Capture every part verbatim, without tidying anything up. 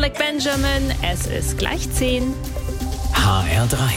Alec Benjamin. Es ist gleich zehn. H R drei.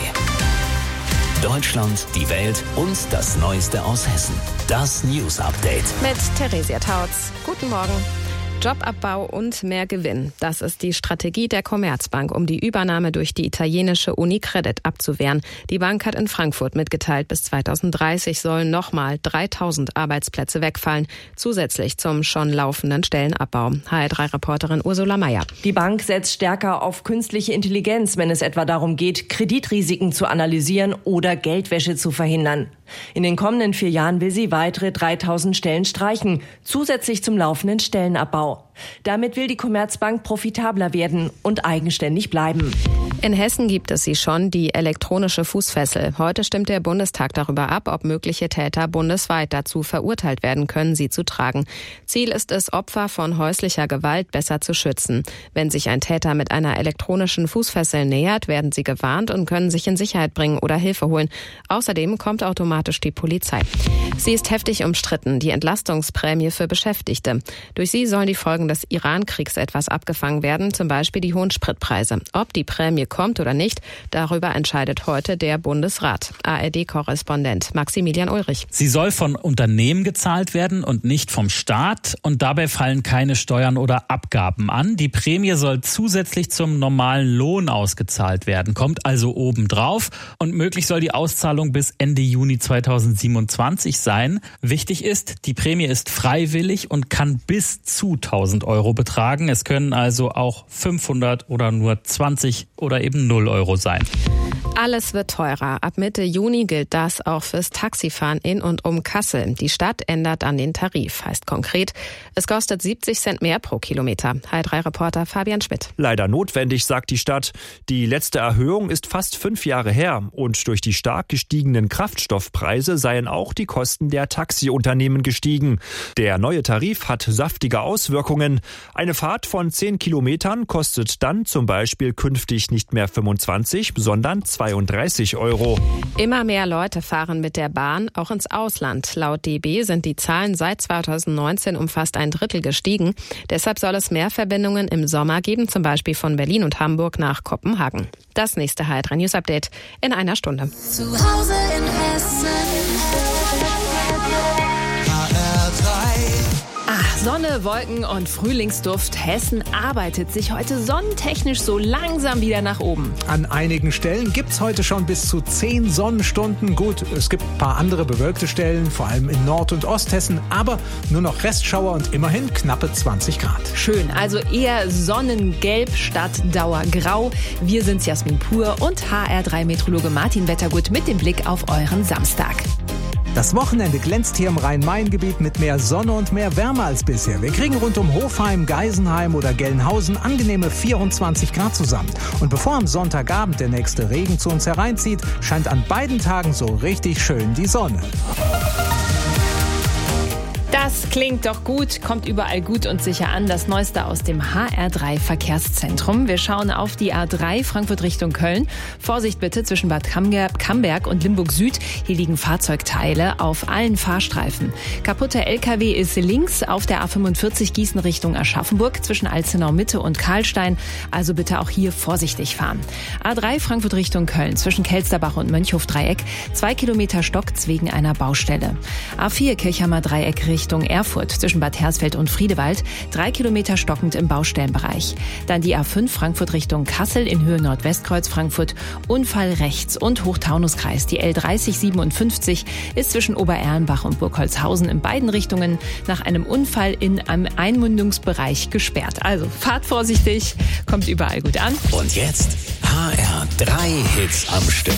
Deutschland, die Welt und das Neueste aus Hessen. Das News Update. Mit Theresia Tautz. Guten Morgen. Jobabbau und mehr Gewinn. Das ist die Strategie der Commerzbank, um die Übernahme durch die italienische UniCredit abzuwehren. Die Bank hat in Frankfurt mitgeteilt, bis zweitausenddreißig sollen nochmal dreitausend Arbeitsplätze wegfallen, zusätzlich zum schon laufenden Stellenabbau. H R drei Reporterin Ursula Meier. Die Bank setzt stärker auf künstliche Intelligenz, wenn es etwa darum geht, Kreditrisiken zu analysieren oder Geldwäsche zu verhindern. In den kommenden vier Jahren will sie weitere dreitausend Stellen streichen, zusätzlich zum laufenden Stellenabbau. Damit will die Commerzbank profitabler werden und eigenständig bleiben. In Hessen gibt es sie schon, die elektronische Fußfessel. Heute stimmt der Bundestag darüber ab, ob mögliche Täter bundesweit dazu verurteilt werden können, sie zu tragen. Ziel ist es, Opfer von häuslicher Gewalt besser zu schützen. Wenn sich ein Täter mit einer elektronischen Fußfessel nähert, werden sie gewarnt und können sich in Sicherheit bringen oder Hilfe holen. Außerdem kommt automatisch die Polizei. Sie ist heftig umstritten, die Entlastungsprämie für Beschäftigte. Durch sie sollen die Folgen des Iran-Kriegs etwas abgefangen werden, zum Beispiel die hohen Spritpreise. Ob die Prämie kommt oder nicht, darüber entscheidet heute der Bundesrat. A R D-Korrespondent Maximilian Ulrich. Sie soll von Unternehmen gezahlt werden und nicht vom Staat. Und dabei fallen keine Steuern oder Abgaben an. Die Prämie soll zusätzlich zum normalen Lohn ausgezahlt werden, kommt also obendrauf. Und möglich soll die Auszahlung bis Ende Juni zweitausendsiebenundzwanzig sein. Wichtig ist, die Prämie ist freiwillig und kann bis zu tausend Euro betragen. Es können also auch fünfhundert oder nur zwanzig oder eben null Euro sein. Alles wird teurer. Ab Mitte Juni gilt das auch fürs Taxifahren in und um Kassel. Die Stadt ändert an den Tarif. Heißt konkret, es kostet siebzig Cent mehr pro Kilometer. H R drei Reporter Fabian Schmidt. Leider notwendig, sagt die Stadt. Die letzte Erhöhung ist fast fünf Jahre her. Und durch die stark gestiegenen Kraftstoffpreise seien auch die Kosten der Taxiunternehmen gestiegen. Der neue Tarif hat saftige Auswirkungen. Eine Fahrt von zehn Kilometern kostet dann zum Beispiel künftig nicht mehr fünfundzwanzig, sondern zweiunddreißig Euro. Immer mehr Leute fahren mit der Bahn, auch ins Ausland. Laut D B sind die Zahlen seit zweitausendneunzehn um fast ein Drittel gestiegen. Deshalb soll es mehr Verbindungen im Sommer geben, zum Beispiel von Berlin und Hamburg nach Kopenhagen. Das nächste H R drei News Update in einer Stunde. Zu Hause in Hessen. H R drei. Ach, Sonne, Wolken und Frühlingsduft. Hessen arbeitet sich heute sonnentechnisch so langsam wieder nach oben. An einigen Stellen gibt's heute schon bis zu zehn Sonnenstunden. Gut, es gibt ein paar andere bewölkte Stellen, vor allem in Nord- und Osthessen, aber nur noch Restschauer und immerhin knappe zwanzig Grad. Schön, also eher Sonnengelb statt Dauergrau. Wir sind's Jasmin Pur und H R drei Meteorologe Martin Wettergut mit dem Blick auf euren Samstag. Das Wochenende glänzt hier im Rhein-Main-Gebiet mit mehr Sonne und mehr Wärme als bisher. Wir kriegen rund um Hofheim, Geisenheim oder Gelnhausen angenehme vierundzwanzig Grad zusammen. Und bevor am Sonntagabend der nächste Regen zu uns hereinzieht, scheint an beiden Tagen so richtig schön die Sonne. Das klingt doch gut, kommt überall gut und sicher an. Das Neueste aus dem H R drei Verkehrszentrum. Wir schauen auf die A drei Frankfurt Richtung Köln. Vorsicht bitte zwischen Bad Camberg und Limburg Süd. Hier liegen Fahrzeugteile auf allen Fahrstreifen. Kaputter L K W ist links auf der A fünfundvierzig Gießen Richtung Aschaffenburg zwischen Alzenau Mitte und Karlstein. Also bitte auch hier vorsichtig fahren. A drei Frankfurt Richtung Köln zwischen Kelsterbach und Mönchhof-Dreieck. Zwei Kilometer Stockt's wegen einer Baustelle. A vier Kirchhammer Dreieck Richtung Erfurt zwischen Bad Hersfeld und Friedewald, drei Kilometer stockend im Baustellenbereich. Dann die A fünf Frankfurt Richtung Kassel in Höhe Nordwestkreuz Frankfurt, Unfall rechts und Hochtaunuskreis. Die L dreißig siebenundfünfzig ist zwischen Obererlenbach und Burgholzhausen in beiden Richtungen nach einem Unfall in einem Einmündungsbereich gesperrt. Also fahrt vorsichtig, kommt überall gut an. Und jetzt H R drei Hits am Stück.